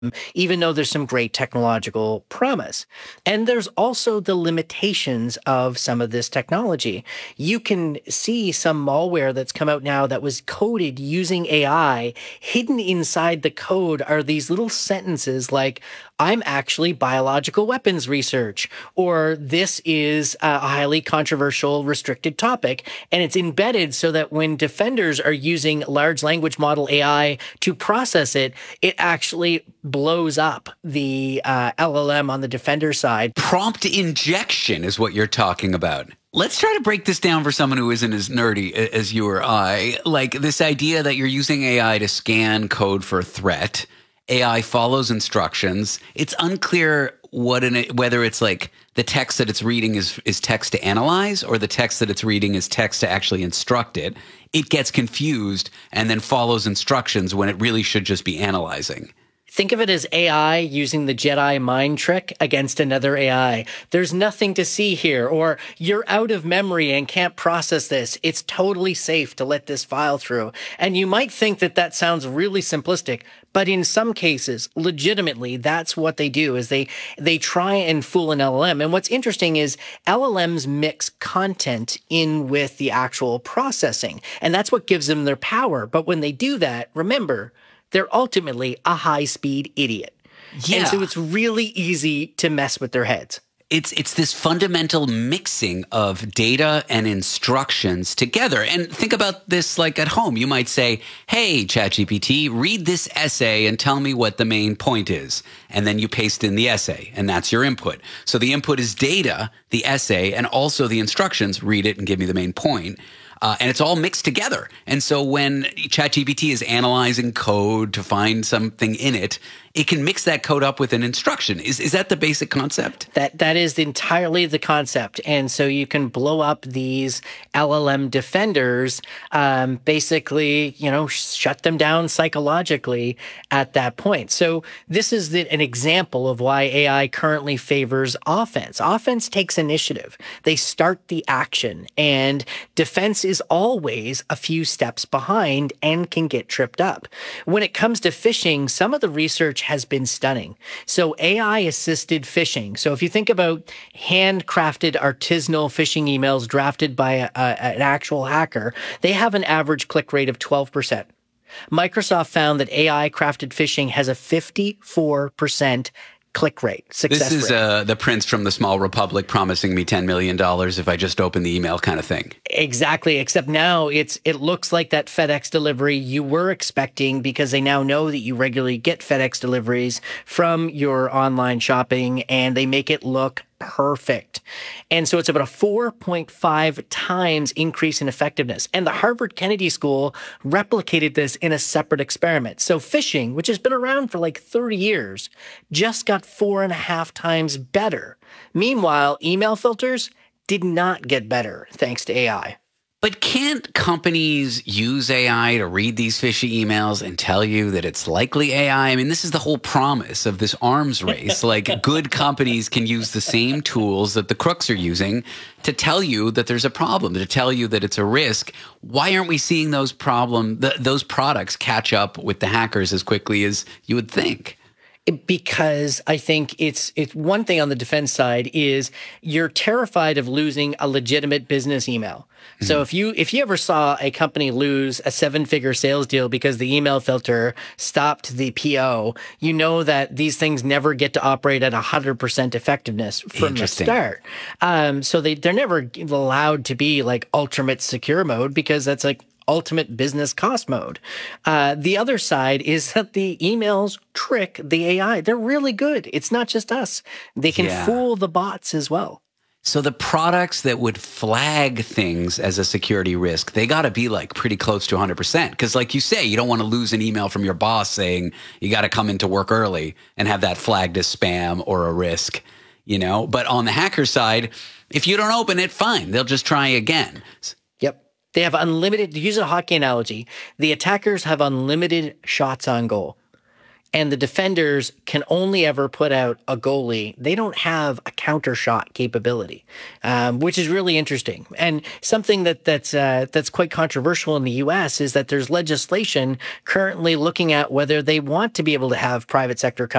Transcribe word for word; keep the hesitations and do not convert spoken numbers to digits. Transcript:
even though there's some great technological promise. And there's also the limitations of some of this technology. You can see some malware that's come out now that was coded using A I. Hidden inside the code are these little sentences like, I'm actually biological weapons research, or this is a highly controversial restricted topic. And it's embedded so that when defenders are using large language model A I to process it, it actually blows up the uh, L L M on the defender side. Prompt injection is what you're talking about. Let's try to break this down for someone who isn't as nerdy as you or I. Like this idea that you're using A I to scan code for a threat. A I follows instructions. It's unclear what in it, whether it's like the text that it's reading is, is text to analyze or the text that it's reading is text to actually instruct it. It gets confused and then follows instructions when it really should just be analyzing. Think of it as A I using the Jedi mind trick against another A I. There's nothing to see here, or you're out of memory and can't process this. It's totally safe to let this file through. And you might think that that sounds really simplistic, but in some cases, legitimately, that's what they do is they, they try and fool an L L M. And what's interesting is L L Ms mix content in with the actual processing, and that's what gives them their power. But when they do that, remember, they're ultimately a high-speed idiot. Yeah. And so it's really easy to mess with their heads. It's it's this fundamental mixing of data and instructions together. And think about this like at home. You might say, hey, ChatGPT, read this essay and tell me what the main point is. And then you paste in the essay, and that's your input. So the input is data, the essay, and also the instructions. Read it and give me the main point. Uh, and it's all mixed together. And so when ChatGPT is analyzing code to find something in it, it can mix that code up with an instruction. Is is that the basic concept? That that is entirely the concept. And so you can blow up these L L M defenders, um, basically, you know, shut them down psychologically at that point. So this is the, an example of why A I currently favors offense. Offense takes initiative. They start the action, and defense is always a few steps behind and can get tripped up. When it comes to phishing, some of the research has been stunning. So A I-assisted phishing. So if you think about handcrafted artisanal phishing emails drafted by a, a, an actual hacker, they have an average click rate of twelve percent. Microsoft found that A I-crafted phishing has a fifty-four percent click rate, success This is rate. Uh, the prince from the Small Republic promising me ten million dollars if I just open the email kind of thing. Exactly, except now it's it looks like that FedEx delivery you were expecting because they now know that you regularly get FedEx deliveries from your online shopping, and they make it look perfect. And so it's about a four point five times increase in effectiveness. And the Harvard Kennedy School replicated this in a separate experiment. So phishing, which has been around for like thirty years, just got four and a half times better. Meanwhile, email filters did not get better thanks to A I. But can't companies use A I to read these fishy emails and tell you that it's likely A I? I mean, this is the whole promise of this arms race. Like, good companies can use the same tools that the crooks are using to tell you that there's a problem, to tell you that it's a risk. Why aren't we seeing those problem, th- those products catch up with the hackers as quickly as you would think? Because I think it's it's one thing on the defense side is you're terrified of losing a legitimate business email. Mm-hmm. So if you if you ever saw a company lose a seven-figure sales deal because the email filter stopped the P O, you know that these things never get to operate at one hundred percent effectiveness from the start. Um, so they, they're never allowed to be like ultimate secure mode because that's like ultimate business cost mode. Uh, the other side is that the emails trick the A I. They're really good. It's not just us. They can yeah. fool the bots as well. So the products that would flag things as a security risk, they got to be like pretty close to one hundred percent. Because like you say, you don't want to lose an email from your boss saying you got to come into work early and have that flagged as spam or a risk, you know? But on the hacker side, if you don't open it, fine. They'll just try again. Yep. They have unlimited, to use a hockey analogy, the attackers have unlimited shots on goal. and the defenders can only ever put out a goalie. They don't have a counter shot capability, um, which is really interesting. And something that that's uh, that's quite controversial in the U S is that there's legislation currently looking at whether they want to be able to have private sector